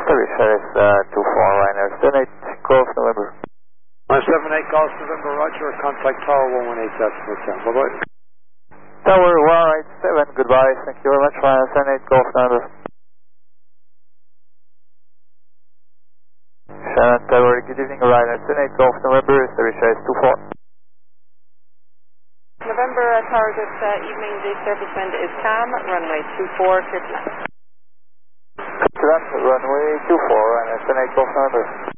Service 24 Ryanair 78 Golf November. 178 Golf November, roger, contact Tower 118 Hotel. Bye-bye. Tower 187, goodbye, thank you very much, Ryanair 78 Golf November. Shannon Tower, good evening, Ryanair 78 Golf November, Service 24. November Tower, good evening, the surface wind is calm, runway 24, clear to land. Clear to land, runway 24, Ryanair 78 Golf November.